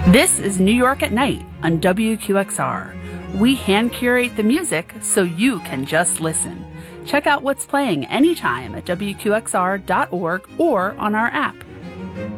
This is New York at Night on WQXR. We hand curate the music so you can just listen. Check out what's playing anytime at WQXR.org or on our app.